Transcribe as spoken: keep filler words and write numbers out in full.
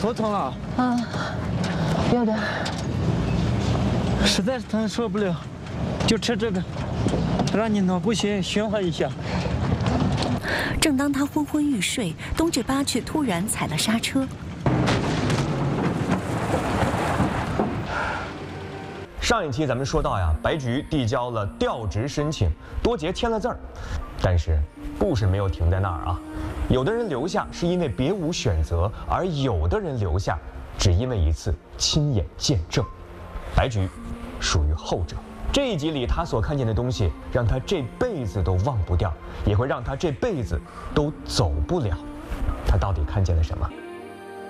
头疼啊？ 啊，有点。 实在是疼受不了，就吃这个，让你脑部循循环一下。 正当他昏昏欲睡，东至巴却突然踩了刹车。 上一期咱们说到呀，白菊递交了调职申请，多杰签了字儿，但是故事没有停在那儿啊。有的人留下是因为别无选择，而有的人留下只因为一次亲眼见证。白菊属于后者。这一集里他所看见的东西，让他这辈子都忘不掉，也会让他这辈子都走不了。他到底看见了什么？